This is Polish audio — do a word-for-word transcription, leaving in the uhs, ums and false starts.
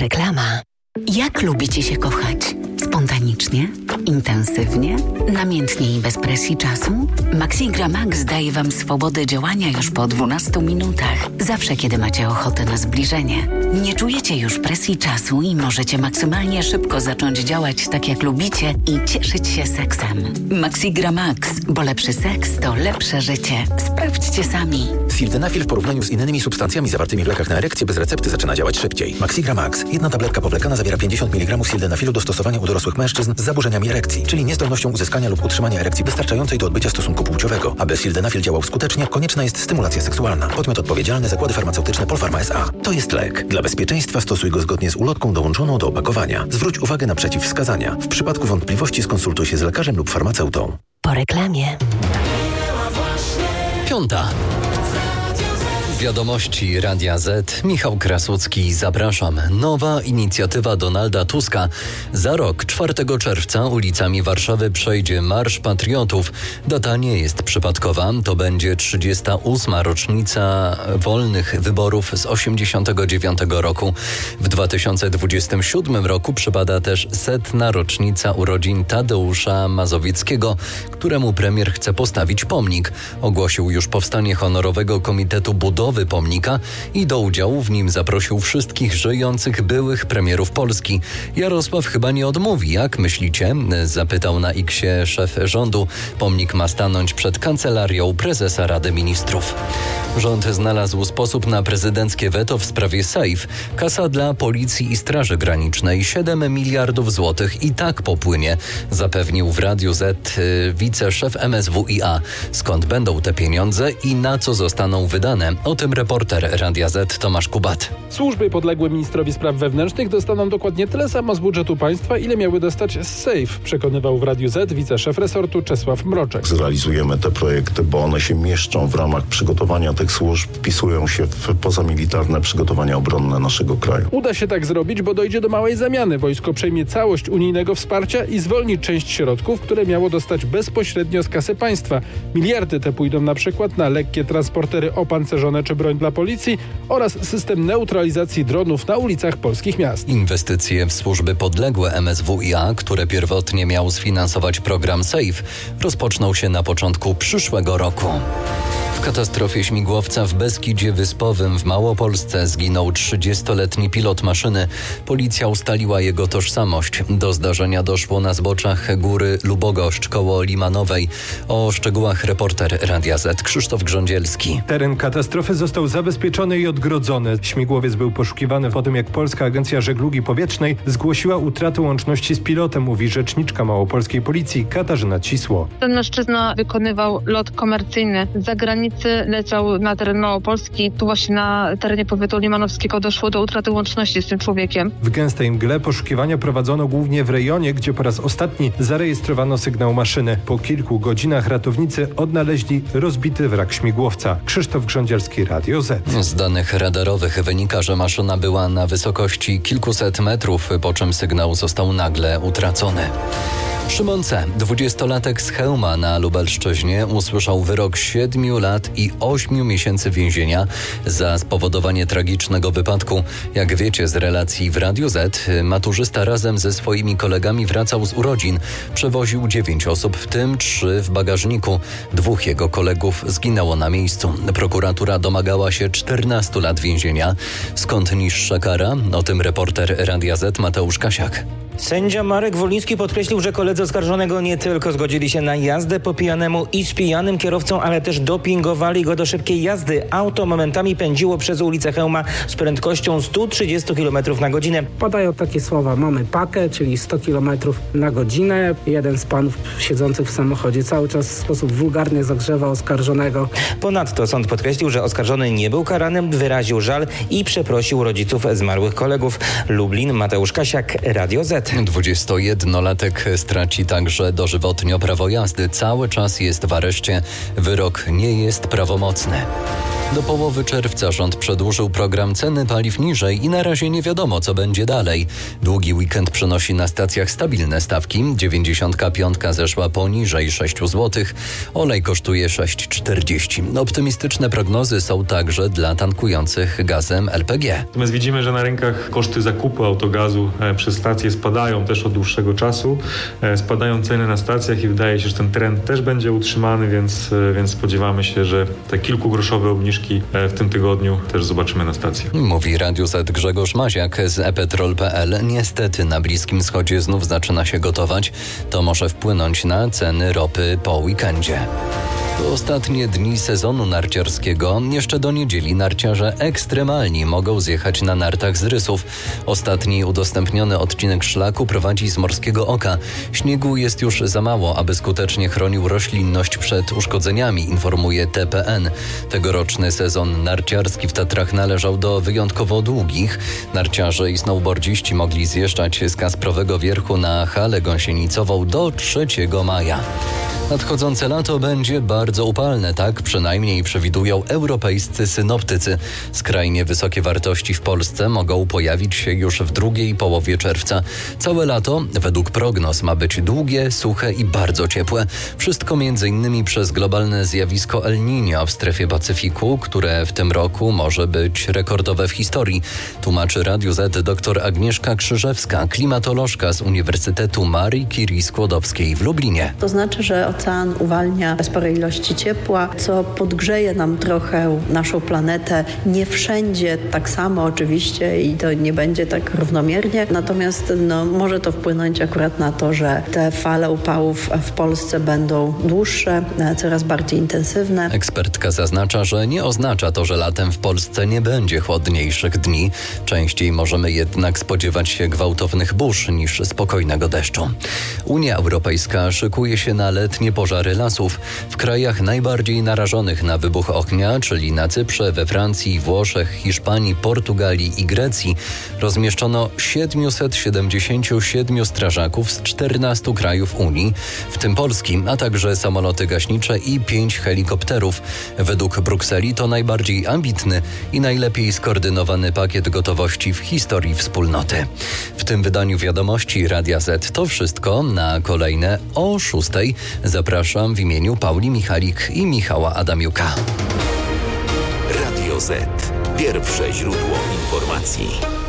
Reklama. Jak lubicie się kochać? Spontanicznie? Intensywnie? Namiętnie i bez presji czasu? Maxigra Max daje Wam swobodę działania już po dwunastu minutach. Zawsze, kiedy macie ochotę na zbliżenie. Nie czujecie już presji czasu i możecie maksymalnie szybko zacząć działać tak, jak lubicie i cieszyć się seksem. Maxigra Max, bo lepszy seks to lepsze życie. Sprawdźcie sami. Sildenafil w porównaniu z innymi substancjami zawartymi w lekach na erekcję bez recepty zaczyna działać szybciej. Maxigra Max. Jedna tabletka powlekana zawiera pięćdziesiąt miligramów sildenafilu do stosowania u dorosłych mężczyzn z zaburzeniami erekcji, czyli niezdolnością uzyskania lub utrzymania erekcji wystarczającej do odbycia stosunku płciowego. Aby sildenafil działał skutecznie, konieczna jest stymulacja seksualna. Podmiot odpowiedzialny: Zakłady Farmaceutyczne Polpharma S A. To jest lek. Dla bezpieczeństwa stosuj go zgodnie z ulotką dołączoną do opakowania. Zwróć uwagę na przeciwwskazania. W przypadku wątpliwości skonsultuj się z lekarzem lub farmaceutą. Po reklamie. Piąta. Wiadomości Radia Z. Michał Krasucki, zapraszam. Nowa inicjatywa Donalda Tuska. Za rok, czwartego czerwca, ulicami Warszawy przejdzie Marsz Patriotów. Data nie jest przypadkowa. To będzie trzydziesta ósma rocznica wolnych wyborów z osiemdziesiątego dziewiątego roku. W dwa tysiące dwudziestym siódmym roku przypada też setna rocznica urodzin Tadeusza Mazowieckiego, któremu premier chce postawić pomnik. Ogłosił już powstanie Honorowego Komitetu Budowy pomnika i do udziału w nim zaprosił wszystkich żyjących byłych premierów Polski. Jarosław chyba nie odmówi. Jak myślicie? Zapytał na X-ie szef rządu. Pomnik ma stanąć przed kancelarią prezesa Rady Ministrów. Rząd znalazł sposób na prezydenckie weto w sprawie Sejf. Kasa dla Policji i Straży Granicznej siedem miliardów złotych i tak popłynie, zapewnił w Radiu Z wiceszef M S W i A. Skąd będą te pieniądze i na co zostaną wydane? O tym reporter Radia Z Tomasz Kubat. Służby podległe ministrowi spraw wewnętrznych dostaną dokładnie tyle samo z budżetu państwa, ile miały dostać z Sejf, przekonywał w Radiu Z wiceszef resortu Czesław Mroczek. Zrealizujemy te projekty, bo one się mieszczą w ramach przygotowania tych służb, wpisują się w pozamilitarne przygotowania obronne naszego kraju. Uda się tak zrobić, bo dojdzie do małej zamiany. Wojsko przejmie całość unijnego wsparcia i zwolni część środków, które miało dostać bezpośrednio z kasy państwa. Miliardy te pójdą na przykład na lekkie transportery opancerzone czy broń dla policji oraz system neutralizacji dronów na ulicach polskich miast. Inwestycje w służby podległe M S W i A, które pierwotnie miał sfinansować program Sejf, rozpoczną się na początku przyszłego roku. W katastrofie śmigłowca w Beskidzie Wyspowym w Małopolsce zginął trzydziestoletni pilot maszyny. Policja ustaliła jego tożsamość. Do zdarzenia doszło na zboczach góry Lubogoszcz koło Limanowej. O szczegółach reporter Radia Z Krzysztof Grządzielski. Teren katastrofy został zabezpieczony i odgrodzony. Śmigłowiec był poszukiwany po tym, jak Polska Agencja Żeglugi Powietrznej zgłosiła utratę łączności z pilotem, mówi rzeczniczka małopolskiej policji Katarzyna Cisło. Ten mężczyzna wykonywał lot komercyjny z zagranicy, leciał na teren Małopolski. Tu właśnie na terenie powiatu limanowskiego doszło do utraty łączności z tym człowiekiem. W gęstej mgle poszukiwania prowadzono głównie w rejonie, gdzie po raz ostatni zarejestrowano sygnał maszyny. Po kilku godzinach ratownicy odnaleźli rozbity wrak śmigłowca. Krzysztof Grządzielski, Radio Z. Z danych radarowych wynika, że maszyna była na wysokości kilkuset metrów, po czym sygnał został nagle utracony. Szymon C., dwudziestolatek z Chełma na Lubelszczyźnie, usłyszał wyrok siedmiu lat i ośmiu miesięcy więzienia za spowodowanie tragicznego wypadku. Jak wiecie z relacji w Radiu Z, maturzysta razem ze swoimi kolegami wracał z urodzin. Przewoził dziewięć osób, w tym trzy w bagażniku. Dwóch jego kolegów zginęło na miejscu. Prokuratura domagała się czternastu lat więzienia. Skąd niższa kara? O tym reporter Radia Z Mateusz Kasiak. Sędzia Marek Woliński podkreślił, że koledzy oskarżonego nie tylko zgodzili się na jazdę po pijanemu i z pijanym kierowcą, ale też dopingowali go do szybkiej jazdy. Auto momentami pędziło przez ulicę Chełma z prędkością sto trzydzieści kilometrów na godzinę. Padają takie słowa: mamy pakę, czyli sto kilometrów na godzinę. Jeden z panów siedzących w samochodzie cały czas w sposób wulgarny zagrzewał oskarżonego. Ponadto sąd podkreślił, że oskarżony nie był karany, wyraził żal i przeprosił rodziców zmarłych kolegów. Lublin, Mateusz Kasiak, Radio Z. dwudziestojednolatek straci także dożywotnio prawo jazdy. Cały czas jest w areszcie. Wyrok nie jest prawomocny. Do połowy czerwca rząd przedłużył program ceny paliw niżej i na razie nie wiadomo, co będzie dalej. Długi weekend przynosi na stacjach stabilne stawki. dziewięćdziesiątka piątka zeszła poniżej sześć złotych. Olej kosztuje sześć czterdzieści. Optymistyczne prognozy są także dla tankujących gazem L P G. Natomiast widzimy, że na rynkach koszty zakupu autogazu przez stacje spadają też od dłuższego czasu. Spadają ceny na stacjach i wydaje się, że ten trend też będzie utrzymany, więc, więc spodziewamy się, że te kilkugroszowe obniżki w tym tygodniu też zobaczymy na stacji. Mówi Radiu Z Grzegorz Maziak z e petrol kropka p l. Niestety na Bliskim Wschodzie znów zaczyna się gotować. To może wpłynąć na ceny ropy po weekendzie. To ostatnie dni sezonu narciarskiego. Jeszcze do niedzieli narciarze ekstremalni mogą zjechać na nartach z Rysów. Ostatni udostępniony odcinek szlaku prowadzi z Morskiego Oka. Śniegu jest już za mało, aby skutecznie chronił roślinność przed uszkodzeniami, informuje T P N. Tegoroczny sezon narciarski w Tatrach należał do wyjątkowo długich. Narciarze i snowboardziści mogli zjeżdżać z Kasprowego Wierchu na halę gąsienicową do trzeciego maja. Nadchodzące lato będzie bardzo upalne, tak przynajmniej przewidują europejscy synoptycy. Skrajnie wysokie wartości w Polsce mogą pojawić się już w drugiej połowie czerwca. Całe lato, według prognoz, ma być długie, suche i bardzo ciepłe. Wszystko między innymi przez globalne zjawisko El Niño w strefie Pacyfiku, które w tym roku może być rekordowe w historii. Tłumaczy Radiu Z dr Agnieszka Krzyżewska, klimatolożka z Uniwersytetu Marii Curie Skłodowskiej w Lublinie. To znaczy, że ocean uwalnia spore ilości ciepła, co podgrzeje nam trochę naszą planetę. Nie wszędzie tak samo oczywiście i to nie będzie tak równomiernie, natomiast no, może to wpłynąć akurat na to, że te fale upałów w Polsce będą dłuższe, coraz bardziej intensywne. Ekspertka zaznacza, że nie oznacza to, że latem w Polsce nie będzie chłodniejszych dni. Częściej możemy jednak spodziewać się gwałtownych burz niż spokojnego deszczu. Unia Europejska szykuje się na letnie pożary lasów. W krajach najbardziej narażonych na wybuch ognia, czyli na Cyprze, we Francji, Włoszech, Hiszpanii, Portugalii i Grecji, rozmieszczono siedemset siedemdziesiąt siedem strażaków z czternastu krajów Unii, w tym Polski, a także samoloty gaśnicze i pięć helikopterów. Według Brukseli to najbardziej ambitny i najlepiej skoordynowany pakiet gotowości w historii wspólnoty. W tym wydaniu wiadomości Radia Z to wszystko. Na kolejne o szóstej zapraszam w imieniu Pauli Michalik i Michała Adamiuka. Radio Z. Pierwsze źródło informacji.